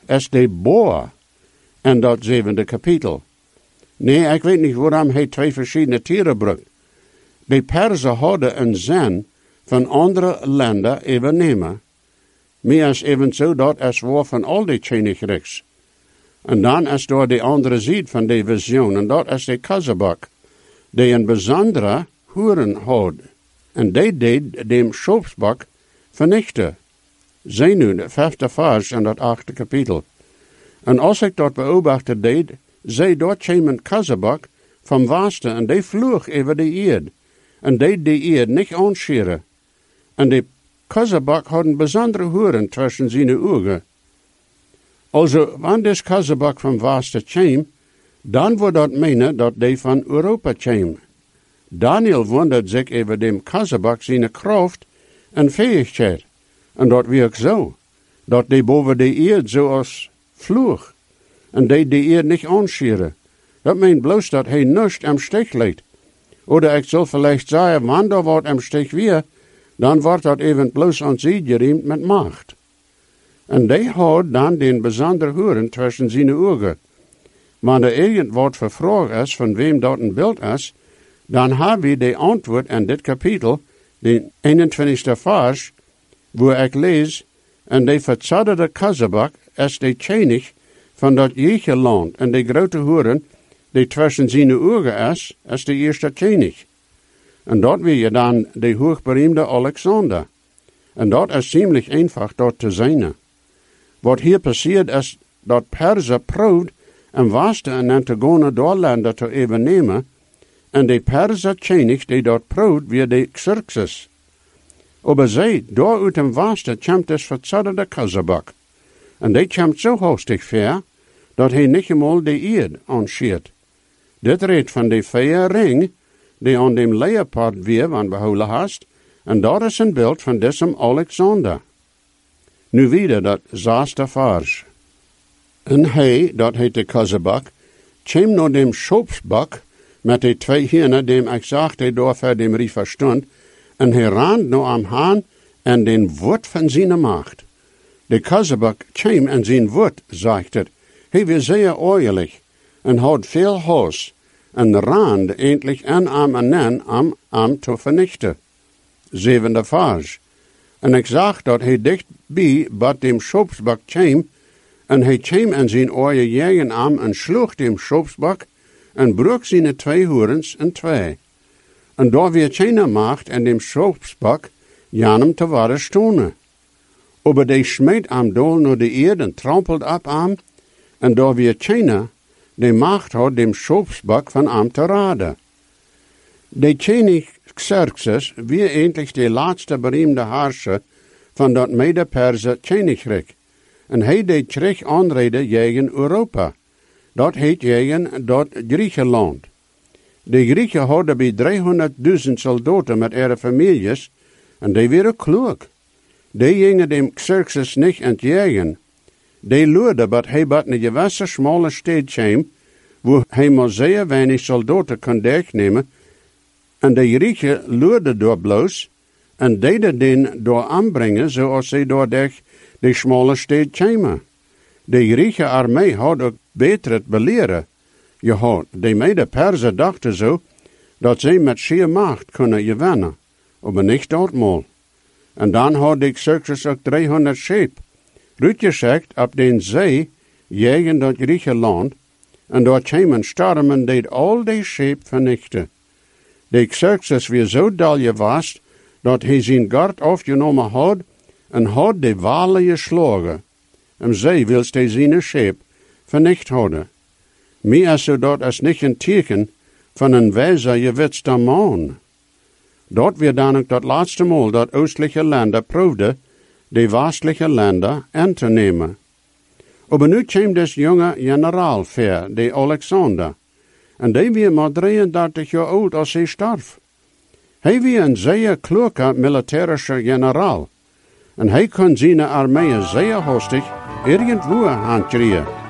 als de boer in dat 7e kapitel. Nee, ik weet niet waarom hij 2 verschillende tieren gebruikt. De Perzen hadden een zin van andere landen overnemen. Meer is evenzo dat es war van al die Königreichs. En dan is door de andere zijde van de visioen, en dat is de Kazebak, die een bijzondere hoeren had. En die deed dem Schopsbak vernichten. Zij nu, de 5e vers in dat 8e kapitel. En als ik dat beobachten deed, zij dort kwam een Kazebak van Westen, en die vloog over de eerd. En die eerd niet aanscheren. En de Kazebak had een bijzondere hoeren tussen zijn ogen. Also, wanneer deze Kazebak van Westen kwam, dan wordt dat menen dat die van Europa kwam. Daniel wondert zich over dem Kazebak zijn kracht en fähigheid. En dat werkt zo, dat die boven de eerd zoals vloog. En die de eerd niet aanscheren. Dat meent bloos dat hij niets am stich leidt. Oder ik zal vielleicht zeggen, wanneer wordt am stich weer, dan wordt dat even bloos aan zich geriemd met macht. En die houdt dan den bijzonder horen tussen zijn ogen. Wanneer irgend wordt vervraagd is van wem dat een beeld is, dan hebben we de antwoord in dit kapitel, de 21e vers, waar ik lees, en de verzadderde Kazebak is de koning van dat jeche land, en de grote hoeren, die tussen zijn ogen is de eerste koning. En dat wil je dan de hoogberoemde Alexander. En dat is ziemlich eenvoudig dat te zijn. Wat hier passiert is dat Perzen proeft en Westen en Antagone doorlanden te overnemen, en de Perzer koning die dat proeft weer de Xerxes. Aber zij, door uit dem Westen, komt es verzadderde Kazebak. En die komt zo hoostig ver, dat hij niet eenmaal de eerd aanscheert. Dit redt van de vier ring, die aan dem leopard weer aan behouden hast, en dat is een beeld van deze Alexander. Nu wieder dat 6e vers. En hij, dat heet de Kazebak, kwam naar dem Schopsbak, met de 2 hienen, dem ik sagte, door voor dem Riefer stond, en hij raand naar am haan en den woord van zijn macht. De Kazebak kwam en zijn woord, zegt het. Hij was zeer oorlijk en had veel haast, en raand eindelijk en am te vernichten. 7e vers. En ik zag dat hij dichtbij bij dem Schopsbak kwam, en hij kwam en zijn oorje jegen aan en sloeg dem Schopsbak en brak zijn 2 horens in 2. En daar weer geen macht en dem Schopsbak janem te worden stonen. Aber die smeet am dol naar de eerd en trampelt ab am, en daar weer geen de macht had dem Schopsbak van am te raden. De koning Xerxes weer eindelijk de laatste beroemde herrscher van dat Mede-Perse koninkrijk. En hij deed terug aanreden tegen Europa. Dat heet tegen dat Griekenland. De Grieken hadden bij 300.000 soldaten met ihre families, en die waren klug. Die gingen dem Xerxes niet entgegen. Die luurde dat hij bij een gewisse smalle stad kwam, waar hij maar zeer weinig soldaten kon nemen, en de Grieken luurde door bloos, en deden den door aanbrengen, zoals zij door de smalle stad kwamen. De Griekse armee had ook beter het beleren. Ja, de Mede-Perzen dachten zo, dat zij met schier macht kunnen gewinnen, maar niet doodmaal. En dan had de Xerxes ook 300 scheep, uitgezegd op den zee, tegen dat Griekenland, en door kwamen stormen deed al die scheep vernichten. De Xerxes weer zo dal geweest, dat hij zijn gard afgenomen had, en had de walen geslagen. En zij wilst hij zijn scheep vernicht houden. Meer zodat is niet een teken van een wijze gewetste man. Dat weer dan ook dat laatste mal dat oostelijke landen proefde, de westelijke landen aan te nemen. Maar nu kwam des jonge generaal ver, de Alexander, en die weer maar 33 jaar oud als hij starf. Hij was een zeer kloeke militärische generaal, en hij kon zijn armee zeer hastig irgendwo aankrijgen.